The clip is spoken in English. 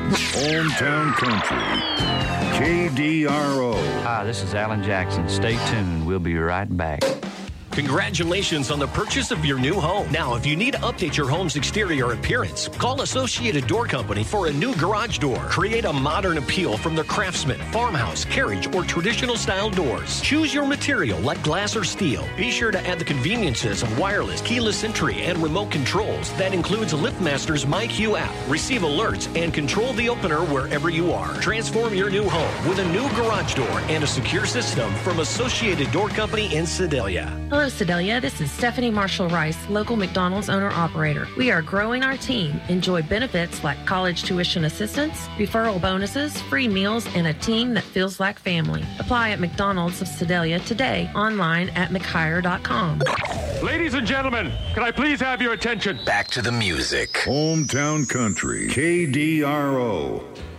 Hometown Country. KDRO. Hi, this is Alan Jackson. Stay tuned. We'll be right back. Congratulations on the purchase of your new home. Now, if you need to update your home's exterior appearance, call Associated Door Company for a new garage door. Create a modern appeal from their Craftsman, farmhouse, carriage, or traditional style doors. Choose your material like glass or steel. Be sure to add the conveniences of wireless, keyless entry, and remote controls. That includes LiftMaster's MyQ app. Receive alerts and control the opener wherever you are. Transform your new home with a new garage door and a secure system from Associated Door Company in Sedalia. Hello, Sedalia. This is Stephanie Marshall Rice, local McDonald's owner-operator. We are growing our team. Enjoy benefits like college tuition assistance, referral bonuses, free meals, and a team that feels like family. Apply at McDonald's of Sedalia today, online at mchire.com. Ladies and gentlemen, can I please have your attention? Back to the music. Hometown Country. KDRO.